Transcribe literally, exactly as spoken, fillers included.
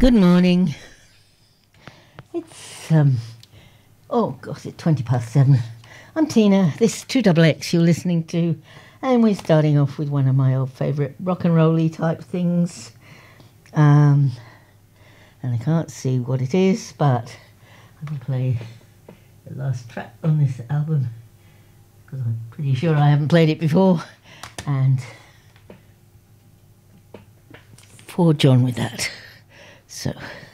Good morning. It's, um, oh gosh, it's twenty past seven. I'm Tina, this is two X X you're listening to, and we're starting off with one of my old favourite rock and roll-y type things. Um, and I can't see what it is, but I will play the last track on this album, because I'm pretty sure I haven't played it before, and forge on with that. So...